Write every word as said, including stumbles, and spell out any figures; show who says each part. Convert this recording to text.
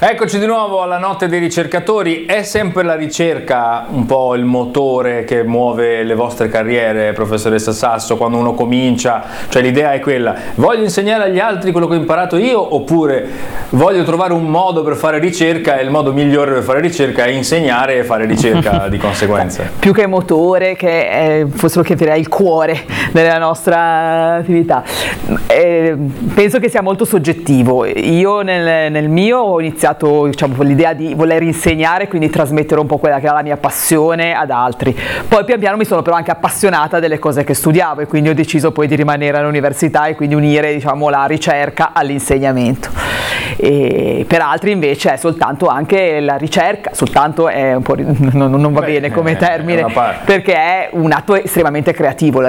Speaker 1: Eccoci di nuovo alla notte dei ricercatori. È sempre la ricerca un po' il motore che muove le vostre carriere, professoressa Sasso, quando uno comincia? Cioè l'idea è quella: voglio insegnare agli altri quello che ho imparato io, oppure voglio trovare un modo per fare ricerca e il modo migliore per fare ricerca è insegnare e fare ricerca di conseguenza?
Speaker 2: Più che motore, che è, forse lo chiamerei il cuore della nostra attività. Eh, penso che sia molto soggettivo. Io nel, nel mio ho iniziato, diciamo, con l'idea di voler insegnare, quindi trasmettere un po' quella che era la mia passione ad altri. Poi pian piano mi sono però anche appassionata delle cose che studiavo e quindi ho deciso poi di rimanere all'università e quindi unire, diciamo, la ricerca all'insegnamento. E per altri invece è soltanto anche la ricerca, soltanto è un po' non, non va Beh, bene come termine, perché è un atto estremamente creativo.